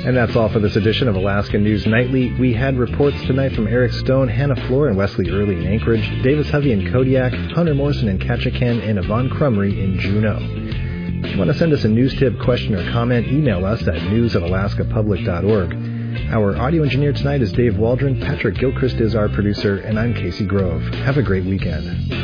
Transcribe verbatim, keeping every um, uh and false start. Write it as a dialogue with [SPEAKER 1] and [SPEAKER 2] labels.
[SPEAKER 1] And that's all for this edition of Alaska News Nightly. We had reports tonight from Eric Stone, Hannah Floor, and Wesley Early in Anchorage, Davis Hovey in Kodiak, Hunter Morrison in Ketchikan, and Yvonne Crumry in Juneau. If you want to send us a news tip, question, or comment, email us at news at alaska public dot org. Our audio engineer tonight is Dave Waldron, Patrick Gilchrist is our producer, and I'm Casey Grove. Have a great weekend.